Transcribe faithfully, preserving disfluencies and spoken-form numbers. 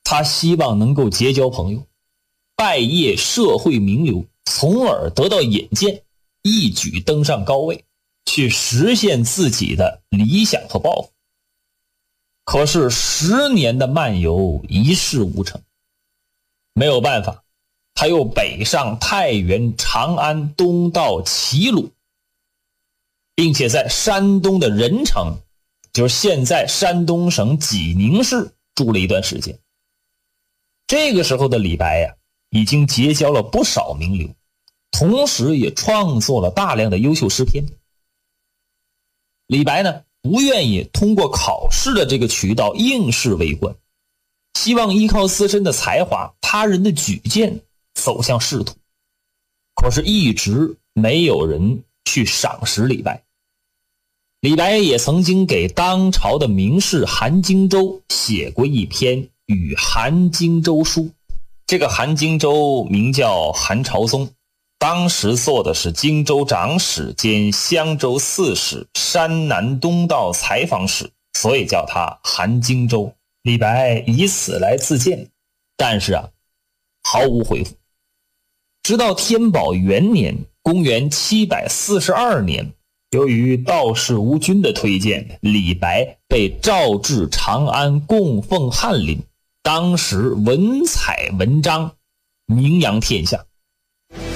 他希望能够结交朋友，拜谒社会名流，从而得到引荐，一举登上高位，去实现自己的理想和抱负。可是十年的漫游一事无成，没有办法，他又北上太原、长安，东到齐鲁，并且在山东的任城，就是现在山东省济宁市住了一段时间。这个时候的李白呀、啊，已经结交了不少名流，同时也创作了大量的优秀诗篇。李白呢，不愿意通过考试的这个渠道应试为官，希望依靠自身的才华、他人的举荐走向仕途。可是一直没有人去赏识李白。李白也曾经给当朝的名士韩荆州写过一篇《与韩荆州书》。这个韩荆州名叫韩朝宗，当时做的是荆州长史兼襄州刺史、山南东道采访使，所以叫他韩荆州。李白以此来自荐，但是啊，毫无回复。直到天宝元年，公元七百四十二年，由于道士吴军的推荐，李白被召至长安供奉翰林，当时文采文章名扬天下。